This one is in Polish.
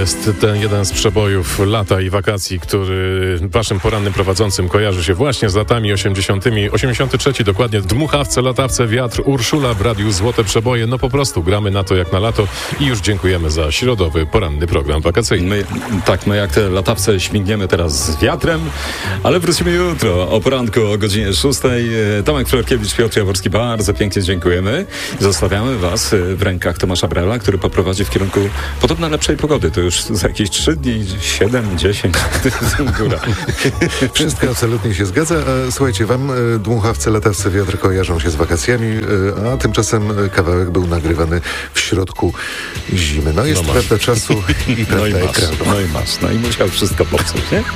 jest ten jeden z przebojów lata i wakacji, który waszym porannym prowadzącym kojarzy się właśnie z latami 80. 83 dokładnie. Dmuchawce, latawce, wiatr, Urszula w radiu Złote Przeboje. No po prostu gramy na to jak na lato i już dziękujemy za środowy, poranny program wakacyjny. My jak te latawce śmigniemy teraz z wiatrem, ale wrócimy jutro o poranku o godzinie 6. Tomek Florkiewicz, Piotr Jaworski, bardzo pięknie dziękujemy. Zostawiamy was w rękach Tomasza Brela, który poprowadzi w kierunku podobno lepszej pogody. To już za jakieś 3 dni, 7, 10, góra. Wszystko absolutnie się zgadza. Słuchajcie, wam dmuchawce, latawce, wiatr kojarzą się z wakacjami, a tymczasem kawałek był nagrywany w środku zimy. No jest prawda czasu i prawda ekranu. No i musiał wszystko popsuć, nie?